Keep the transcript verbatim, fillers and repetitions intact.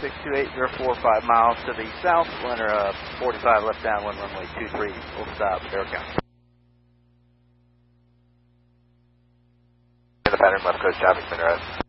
six two eight zero four five miles to the south, Leonard uh, forty-five left down, one runway two three, full stop, Carroll County. In the pattern, left coast traffic, center us.